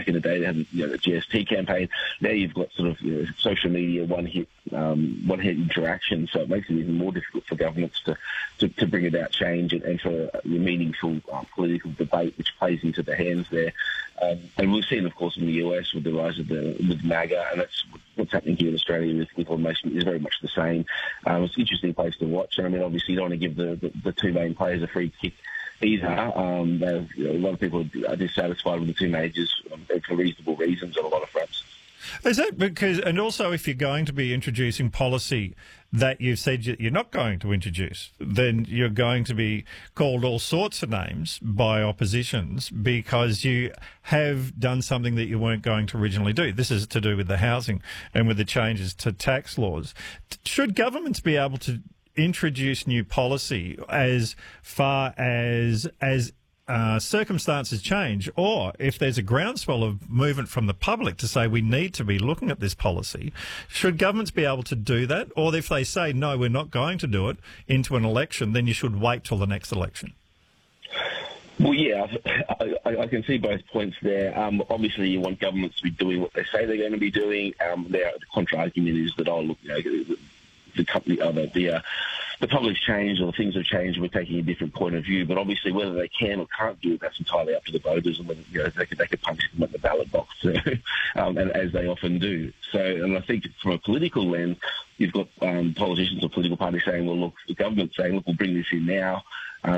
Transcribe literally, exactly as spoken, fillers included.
back in the day, they had you know, the G S T campaign. Now you've got sort of you know, social media, one-hit um, one-hit interaction, so it makes it even more difficult for governments to, to, to bring about change and, and for a meaningful uh, political debate, which plays into the hands there. Um, and we've seen, of course, in the U S with the rise of the with MAGA, and that's what's happening here in Australia with, with automation is very much the same. Um, it's an interesting place to watch. I mean, obviously, you don't want to give the, the, the two main players a free kick either. Um, you know, a lot of people are dissatisfied with the two majors um, for reasonable reasons on a lot of fronts. Is that because, and also if you're going to be introducing policy that you've said you're not going to introduce, then you're going to be called all sorts of names by oppositions because you have done something that you weren't going to originally do. This is to do with the housing and with the changes to tax laws. Should governments be able to introduce new policy as far as as Uh, circumstances change, or if there's a groundswell of movement from the public to say we need to be looking at this policy, should governments be able to do that? Or if they say, no, we're not going to do it into an election, then you should wait till the next election? Well, yeah, I, I, I can see both points there. Um, obviously, you want governments to be doing what they say they're going to be doing. Um, the contra-argument is that, oh, look, you know, the, the company, uh, the, the, uh, the public's changed or the things have changed and we're taking a different point of view. But obviously whether they can or can't do it, that's entirely up to the voters and whether you know, they could, they could punish them at the ballot box, um, and as they often do. So, and I think from a political lens, you've got um, politicians or political parties saying, well, look, the government's saying, look, we'll bring this in now.